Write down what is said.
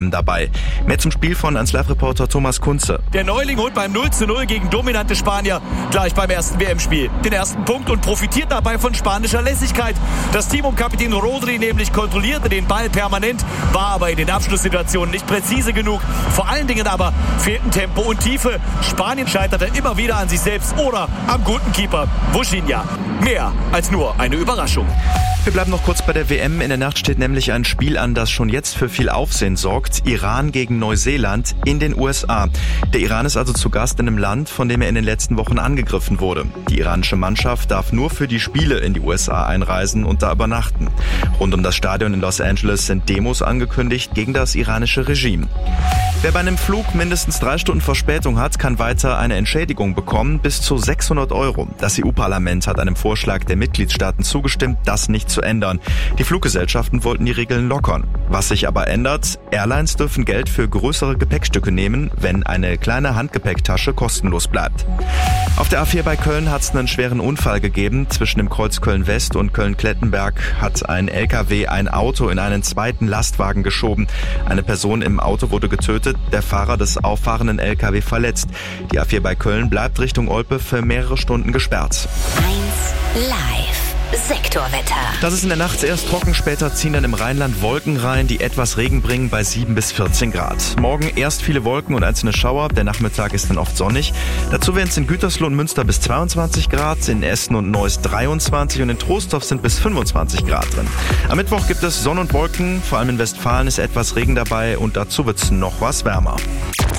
dabei. Mehr zum Spiel von 1 Live-Reporter Thomas Kunze. Der Neuling holt beim 0:0 gegen dominante Spanier gleich beim ersten WM-Spiel den ersten Punkt und profitiert dabei von spanischer Lässigkeit. Das Team um Kapitän Rodri nämlich kontrollierte den Ball permanent, war aber in den Abschlusssituationen nicht präzise genug. Vor allen Dingen aber fehlten Tempo und Tiefe. Spanien scheiterte immer wieder an sich selbst oder am guten Keeper Vuchinha. Mehr als nur eine Überraschung. Wir bleiben noch kurz bei der WM. In der Nacht steht nämlich ein Spiel an, das schon jetzt für viel Aufsehen sorgt. Iran gegen Neuseeland in den USA. Der Iran ist also zu Gast in einem Land, von dem er in den letzten Wochen angegriffen wurde. Die iranische Mannschaft darf nur für die Spiele in die USA einreisen und da übernachten. Rund um das Stadion in Los Angeles sind Demos angekündigt gegen das iranische Regime. Wer bei einem Flug mindestens 3 Stunden Verspätung hat, kann weiter eine Entschädigung bekommen, bis zu 600 €. Das EU-Parlament hat einem Vorschlag der Mitgliedstaaten zugestimmt, das nicht zu ändern. Die Fluggesellschaften wollten die Regeln lockern. Was sich aber ändert, Airlines dürfen Geld für größere Gepäckstücke nehmen, wenn eine kleine Handgepäcktasche kostenlos bleibt. Auf der A4 bei Köln hat es einen schweren Unfall gegeben. Zwischen dem Kreuz Köln-West und Köln-Klettenberg hat ein LKW ein Auto in einen zweiten Lastwagen geschoben. Eine Person im Auto wurde getötet, der Fahrer des auffahrenden LKW verletzt. Die A4 bei Köln bleibt Richtung Olpe für mehrere Stunden gesperrt. 1 Live Sektorwetter. Das ist in der Nacht erst trocken, später ziehen dann im Rheinland Wolken rein, die etwas Regen bringen bei 7 bis 14 Grad. Morgen erst viele Wolken und einzelne Schauer, der Nachmittag ist dann oft sonnig. Dazu werden es in Gütersloh und Münster bis 22 Grad, in Essen und Neuss 23 und in Troisdorf sind bis 25 Grad drin. Am Mittwoch gibt es Sonne und Wolken, vor allem in Westfalen ist etwas Regen dabei und dazu wird es noch was wärmer.